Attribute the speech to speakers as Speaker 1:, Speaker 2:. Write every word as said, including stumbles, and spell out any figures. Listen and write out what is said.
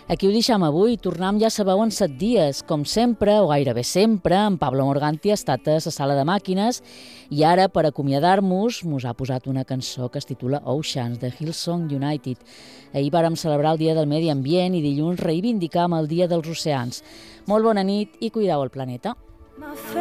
Speaker 1: Aquí ho deixam avui, tornem ja sabeu en set dies, com sempre, o gairebé sempre, en Pablo Morganti ha estat a la sala de màquines i ara, per acomiadar-nos, mos ha posat una cançó que es titula Oceans, de Hillsong United. Ahir vàrem celebrar el Dia del Medi Ambient i dilluns reivindicam el Dia dels Oceans. Molt bona nit i cuideu el planeta.